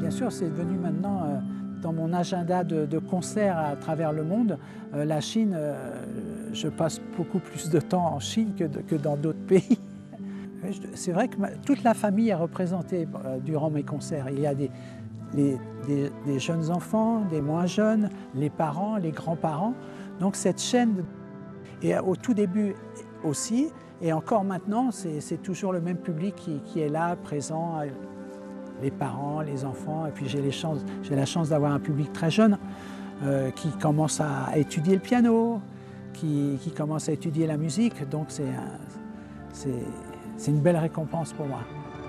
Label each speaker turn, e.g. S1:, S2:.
S1: bien sûr, c'est devenu maintenant dans mon agenda de concerts à travers le monde. La Chine, je passe beaucoup plus de temps en Chine que dans d'autres pays. C'est vrai que toute la famille est représentée durant mes concerts. Il y a des jeunes enfants, des moins jeunes, les parents, les grands-parents. Donc cette chaîne, et au tout début aussi, et encore maintenant, c'est toujours le même public qui est là, présent, les parents, les enfants. Et puis j'ai la chance d'avoir un public très jeune qui commence à étudier le piano, qui commence à étudier la musique. Donc c'est une belle récompense pour moi.